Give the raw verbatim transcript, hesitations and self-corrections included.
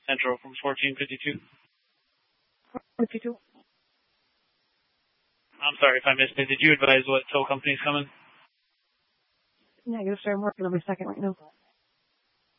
Central from fourteen fifty-two. fifty-two. I'm sorry if I missed it. Did you advise what tow company's coming? Negative, sir. I'm working on my second right now.